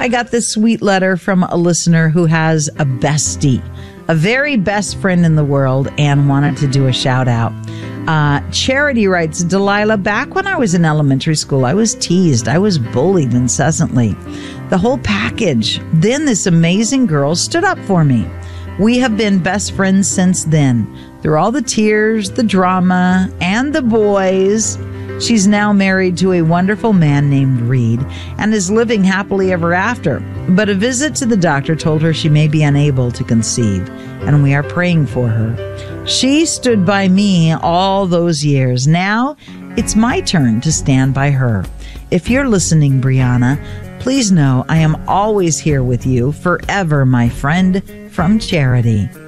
I got this sweet letter from a listener who has a bestie, a very best friend in the world, and wanted to do a shout out. Charity writes, Delilah, back when I was in elementary school, I was teased. I was bullied incessantly. The whole package. Then this amazing girl stood up for me. We have been best friends since then. Through all the tears, the drama, and the boys, she's now married to a wonderful man named Reed and is living happily ever after. But a visit to the doctor told her she may be unable to conceive, and we are praying for her. She stood by me all those years. Now it's my turn to stand by her. If you're listening, Brianna, please know I am always here with you forever, my friend, from Charity.